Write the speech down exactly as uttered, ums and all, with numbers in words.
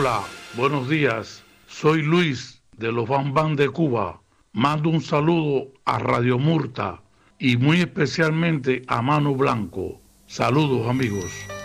Hola, buenos días. Soy Luis de los Bambán de Cuba. Mando un saludo a Radio Murta y muy especialmente a Mano Blanco. Saludos, amigos.